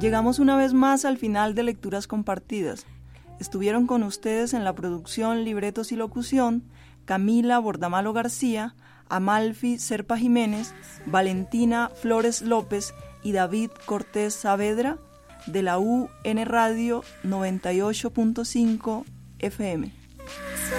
Llegamos una vez más al final de Lecturas Compartidas. Estuvieron con ustedes en la producción, libretos y locución Camila Bordamalo García, Amalfi Serpa Jiménez, Valentina Flores López y David Cortés Saavedra de la UN Radio 98.5 FM.